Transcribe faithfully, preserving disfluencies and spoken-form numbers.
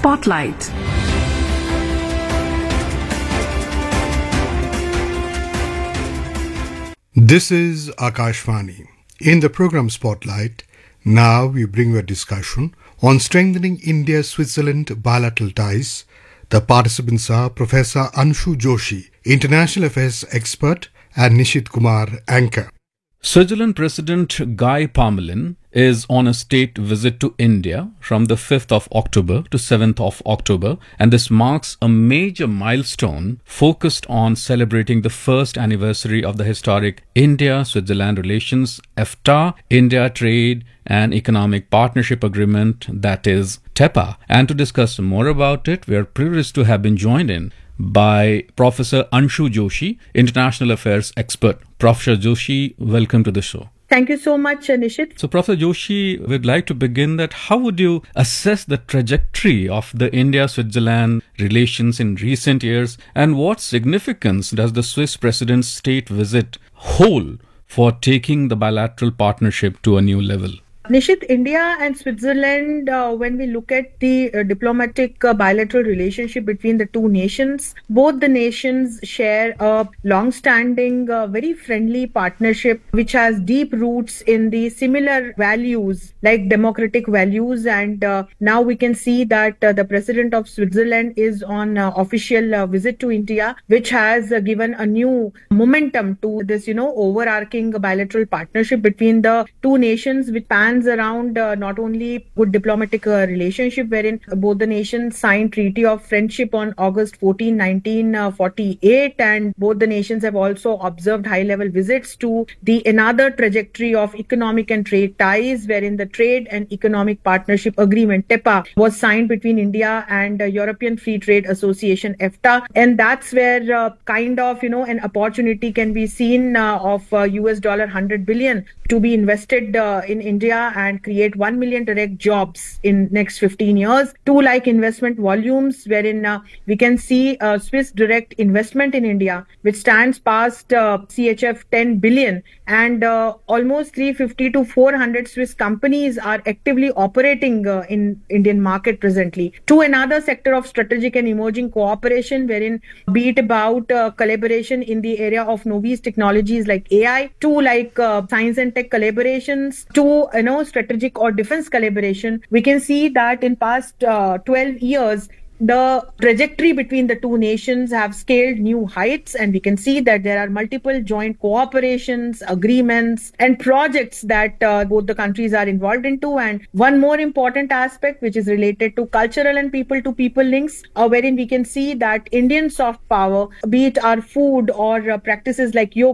Spotlight. This is Akashvani. In the program Spotlight, now we bring you a discussion on strengthening India-Switzerland bilateral ties. The participants are Professor Anshu Joshi, International Affairs expert, and Nishit Kumar, anchor. Switzerland President Guy Parmelin is on a state visit to India from the fifth of October to seventh of October, and this marks a major milestone focused on celebrating the first anniversary of the historic India-Switzerland relations, EFTA, India Trade and Economic Partnership Agreement, that is TEPA. And to discuss more about it, we are privileged to have been joined in by Professor Anshu Joshi, International Affairs expert. Professor Joshi, welcome to the show. Thank you so much, Nishit. So, Professor Joshi, we'd like to begin that how would you assess the trajectory of the India-Switzerland relations in recent years, and what significance does the Swiss president's state visit hold for taking the bilateral partnership to a new level? Nishit, India and Switzerland, uh, when we look at the uh, diplomatic uh, bilateral relationship between the two nations, both the nations share a long-standing, uh, very friendly partnership which has deep roots in the similar values like democratic values. And uh, now we can see that uh, the president of Switzerland is on uh, official uh, visit to India, which has uh, given a new momentum to this, you know, overarching bilateral partnership between the two nations, which spans around uh, not only good diplomatic uh, relationship wherein both the nations signed Treaty of Friendship on August fourteenth, nineteen forty-eight, and both the nations have also observed high-level visits to the another trajectory of economic and trade ties, wherein the Trade and Economic Partnership Agreement TEPA was signed between India and uh, European Free Trade Association EFTA, and that's where uh, kind of you know an opportunity can be seen uh, of uh, U S dollar one hundred billion to be invested uh, in India and create one million direct jobs in next fifteen years. Two like investment volumes, wherein uh, we can see uh, Swiss direct investment in India, which stands past uh, C H F ten billion, and uh, almost three hundred fifty to four hundred Swiss companies are actively operating uh, in Indian market presently. To another sector of strategic and emerging cooperation, wherein be it about uh, collaboration in the area of novel technologies like A I, to like uh, science and tech collaborations, to you know strategic or defense collaboration, we can see that in past uh, twelve years, the trajectory between the two nations have scaled new heights, and we can see that there are multiple joint cooperations, agreements, and projects that uh, both the countries are involved into. And one more important aspect, which is related to cultural and people-to-people links, uh, wherein we can see that Indian soft power, be it our food or uh, practices like yoga,